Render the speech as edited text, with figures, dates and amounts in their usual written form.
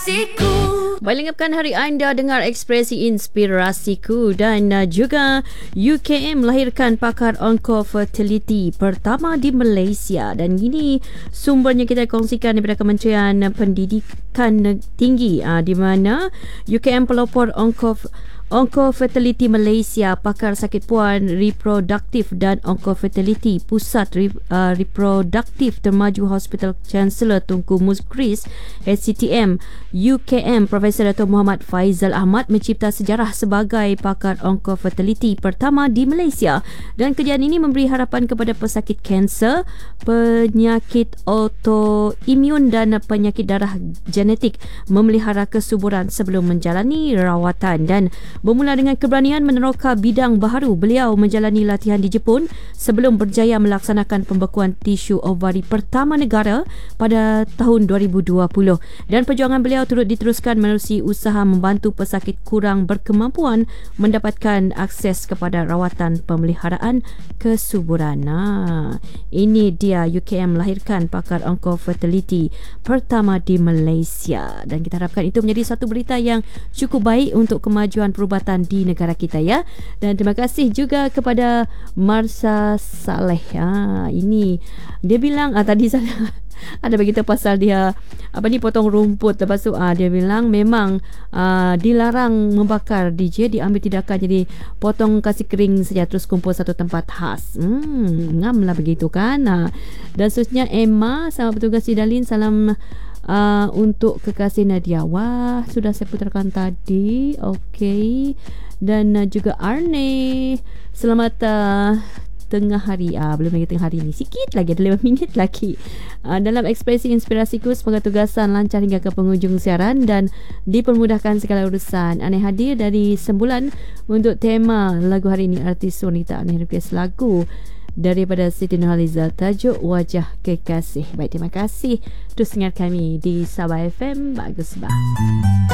Baik, lengkapkan hari anda dengar Ekspresi Inspirasiku. Dan juga UKM melahirkan pakar onkofertility pertama di Malaysia. Dan ini sumbernya kita kongsikan daripada Kementerian Pendidikan Tinggi, di mana UKM pelopor Onkofertility Malaysia, pakar sakit puan reproduktif dan onkofertility Pusat Reproduktif Termaju Hospital Chancellor Tunku Muskris SCTM UKM Profesor Dato' Muhammad Faizal Ahmad mencipta sejarah sebagai pakar onkofertility pertama di Malaysia. Dan kejadian ini memberi harapan kepada pesakit kanser, penyakit autoimun dan penyakit darah genetik memelihara kesuburan sebelum menjalani rawatan. Dan bermula dengan keberanian meneroka bidang baharu, beliau menjalani latihan di Jepun sebelum berjaya melaksanakan pembekuan tisu ovari pertama negara pada tahun 2020. Dan perjuangan beliau turut diteruskan menerusi usaha membantu pesakit kurang berkemampuan mendapatkan akses kepada rawatan pemeliharaan kesuburan. Ini dia UKM melahirkan pakar onkofertility pertama di Malaysia. Dan kita harapkan itu menjadi satu berita yang cukup baik untuk kemajuan perubatan di negara kita, ya. Dan terima kasih juga kepada Marsha Saleh. Ini dia bilang tadi saya ada berita pasal dia potong rumput. Lepas tu dia bilang memang dilarang membakar DJ, diambil tindakan jadi potong kasih kering saja terus kumpul satu tempat khas. Ngam lah begitu kan. Dan seterusnya Emma, sama petugas Sidalin, salam untuk kekasih Nadia. Wah, sudah saya putarkan tadi. Okey. Dan juga Arne, selamat tengah hari. Belum lagi tengah hari ni, sikit lagi, ada 5 minit lagi. Dalam Ekspresi Inspirasiku, semoga tugasan lancar hingga ke penghujung siaran dan dipermudahkan segala urusan. Aneh hadir dari sembulan untuk tema lagu hari ini. Artis wanita Aneh request lagu daripada Siti Nurhaliza, tajuk Wajah Kekasih. Baik, terima kasih. Terus dengar kami di Sabah FM. Bagus bah.